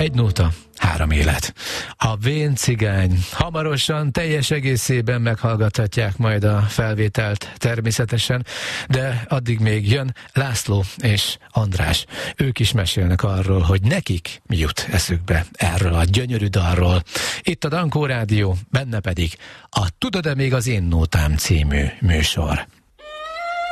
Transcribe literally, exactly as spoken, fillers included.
Egy nóta, három élet. A Vén cigány. Hamarosan teljes egészében meghallgathatják majd a felvételt természetesen, de addig még jön László és András. Ők is mesélnek arról, hogy nekik mi jut eszükbe erről a gyönyörű dalról. Itt a Dankó Rádió, benne pedig a Tudod-e még az én nótám című műsor.